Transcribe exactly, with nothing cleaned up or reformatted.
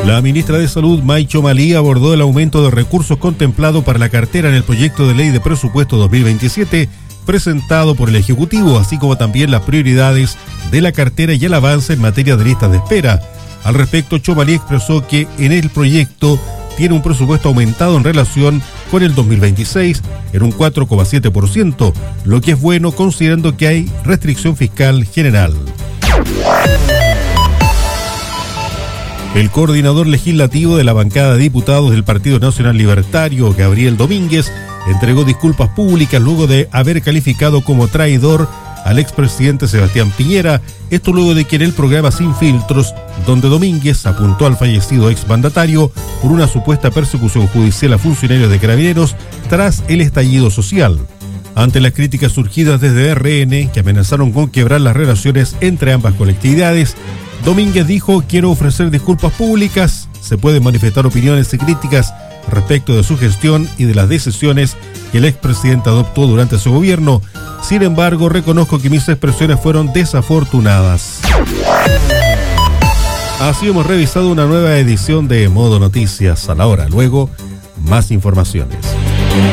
La ministra de Salud, May Chomalí, abordó el aumento de recursos contemplado para la cartera en el proyecto de ley de presupuesto dos mil veintisiete presentado por el Ejecutivo, así como también las prioridades de la cartera y el avance en materia de listas de espera. Al respecto, Chomalí expresó que en el proyecto tiene un presupuesto aumentado en relación con el dos mil veintiséis en un cuatro coma siete por ciento, lo que es bueno considerando que hay restricción fiscal general. El coordinador legislativo de la bancada de diputados del Partido Nacional Libertario, Gabriel Domínguez, entregó disculpas públicas luego de haber calificado como traidor al expresidente Sebastián Piñera, esto luego de que en el programa Sin Filtros, donde Domínguez apuntó al fallecido exmandatario por una supuesta persecución judicial a funcionarios de Carabineros tras el estallido social. Ante las críticas surgidas desde R N, que amenazaron con quebrar las relaciones entre ambas colectividades, Domínguez dijo: quiero ofrecer disculpas públicas, se pueden manifestar opiniones y críticas respecto de su gestión y de las decisiones que el expresidente adoptó durante su gobierno. Sin embargo, reconozco que mis expresiones fueron desafortunadas. Así hemos revisado una nueva edición de Modo Noticias. A la hora, luego, más informaciones.